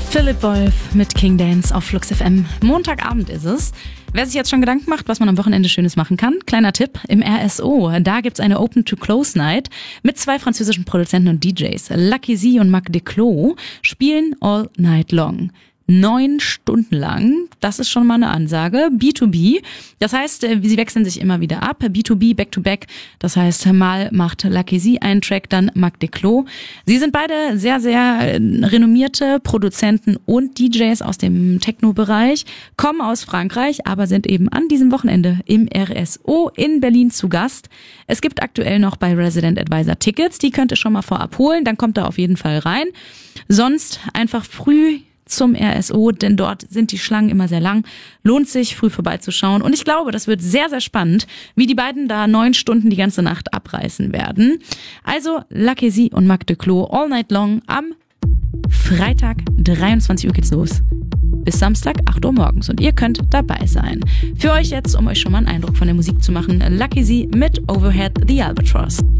Philipp Wolf mit King Dance auf Flux FM. Montagabend ist es. Wer sich jetzt schon Gedanken macht, was man am Wochenende Schönes machen kann, kleiner Tipp, im RSO, da gibt's eine Open-to-Close-Night mit 2 französischen Produzenten und DJs. Lucky Z und Marc Desclos spielen all night long. 9 Stunden lang, das ist schon mal eine Ansage. B2B, das heißt, sie wechseln sich immer wieder ab. B2B, Back-to-Back, das heißt, mal macht Lucky Z einen Track, dann Marc Desclos. Sie sind beide sehr, sehr renommierte Produzenten und DJs aus dem Techno-Bereich, kommen aus Frankreich, aber sind eben an diesem Wochenende im RSO in Berlin zu Gast. Es gibt aktuell noch bei Resident Advisor Tickets, die könnt ihr schon mal vorab holen, dann kommt ihr auf jeden Fall rein. Sonst einfach früh zum RSO, denn dort sind die Schlangen immer sehr lang. Lohnt sich, früh vorbeizuschauen. Und ich glaube, das wird sehr, sehr spannend, wie die beiden da 9 Stunden die ganze Nacht abreißen werden. Also Lucky Z und Marc Desclos all night long am Freitag, 23 Uhr geht's los. Bis Samstag, 8 Uhr morgens. Und ihr könnt dabei sein. Für euch jetzt, um euch schon mal einen Eindruck von der Musik zu machen, Lucky Z mit Overhead the Albatross.